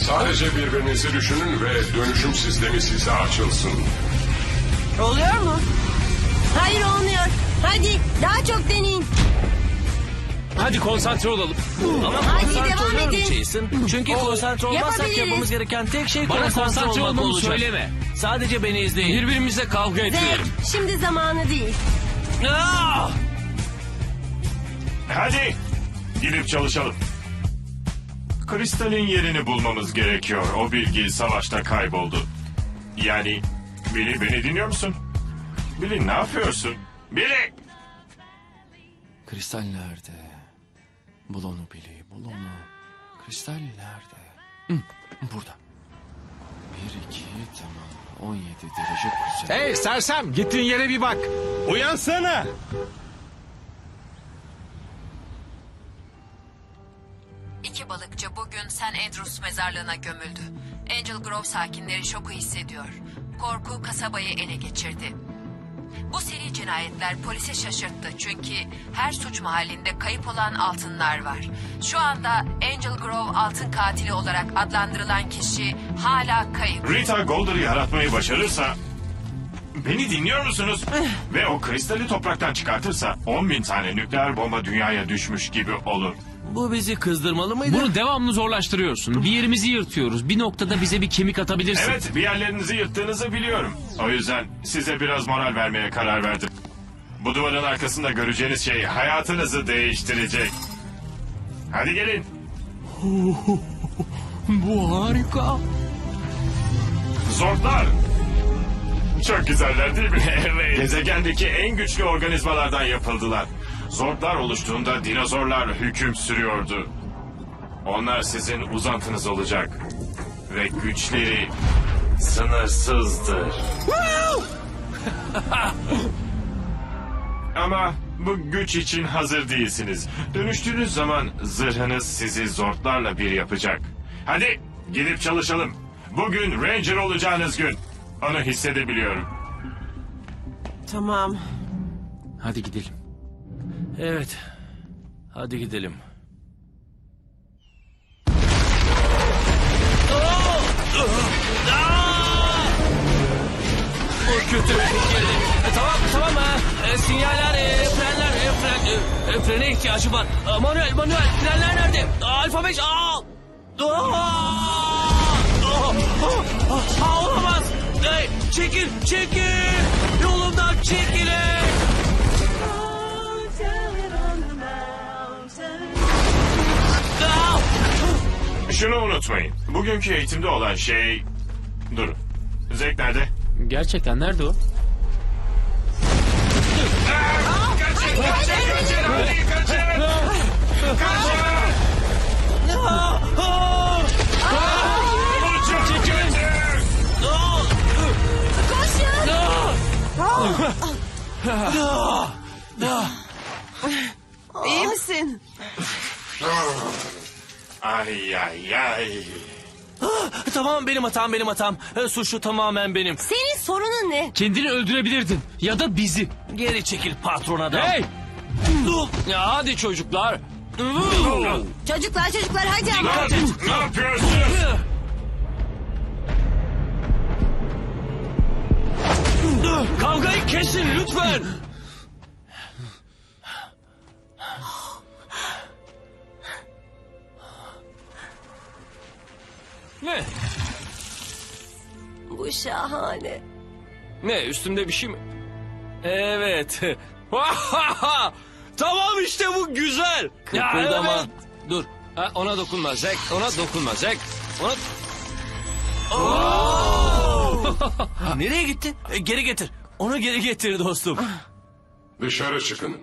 Sadece birbirinizi düşünün ve dönüşüm sistemi size açılsın. Oluyor mu? Hayır olmuyor. Hadi daha çok deneyin. Hadi konsantre olalım. Ama Hadi konsantre devam oluyorum edin. Jason. Çünkü konsantre olmazsak Yapabiliriz. yapmamız gereken tek şey Bana konsantre konsantre olmak olmamı olacak. söyleme. Sadece beni izleyin. Birbirimize kavga Zek, etmeyelim. şimdi zamanı değil. Aa! Hadi gidip çalışalım. Kristal'in yerini bulmamız gerekiyor. O bilgi savaşta kayboldu. Yani Billy, beni dinliyor musun? Billy, ne yapıyorsun? Billy! Kristal nerede? Bul onu Billy, bul onu. Kristal nerede? Hı, burada. 1, 2, tamam. 17 derece kuzey. Hey sersem, gittiğin yere bir bak. Uyansana. İki balıkçı bugün St. Andrews mezarlığına gömüldü. Angel Grove sakinleri şoku hissediyor. Korku kasabayı ele geçirdi. Bu seri cinayetler polise şaşırttı çünkü her suç mahallinde kayıp olan altınlar var. Şu anda Angel Grove altın katili olarak adlandırılan kişi hala kayıp. Rita Golder'ı yaratmayı başarırsa... Beni dinliyor musunuz? Ve o kristali topraktan çıkartırsa 10.000 tane nükleer bomba dünyaya düşmüş gibi olur. Bu bizi kızdırmalı mıydı? Bunu devamlı zorlaştırıyorsun. Bir yerimizi yırtıyoruz. Bir noktada bize bir kemik atabilirsin. Evet, bir yerlerinizi yırttığınızı biliyorum. O yüzden size biraz moral vermeye karar verdim. Bu duvarın arkasında göreceğiniz şey hayatınızı değiştirecek. Hadi gelin. Bu harika. Zortlar. Çok güzeller değil mi? Evet. Gezegendeki en güçlü organizmalardan yapıldılar. Zortlar oluştuğunda dinozorlar hüküm sürüyordu. Onlar sizin uzantınız olacak. Ve güçleri sınırsızdır. Ama bu güç için hazır değilsiniz. Dönüştüğünüz zaman zırhınız sizi zortlarla bir yapacak. Hadi gidip çalışalım. Bugün Ranger olacağınız gün. Onu hissedebiliyorum. Tamam. Hadi gidelim. Evet. Hadi gidelim. Bu kötü bir fikirdi. Tamam ha. Sinyaller, frene ihtiyacı var. Manuel, frenler nerede? Alfa 5, olamaz. Çekil. Yolumdan çekilin. Şunu unutmayın. Bugünkü eğitimde olan şey... Durun. Zek nerede? Gerçekten nerede o? İyi misin? Ay. Tamam, benim hatam. Suçlu tamamen benim. Senin sorunun ne? Kendini öldürebilirdin. Ya da bizi. Geri çekil patron adam. Hey! Ya hadi çocuklar. Çocuklar hadi ama. Ne yapıyorsun? Kavgayı kesin lütfen. Ne? Bu şahane. Ne, üstümde bir şey mi? Evet. Tamam işte, bu güzel. Kıpırdama. Evet. Dur. Ha, ona dokunma Zek. Ona... Nereye gitti? Geri getir. Onu geri getir dostum. Dışarı çıkın.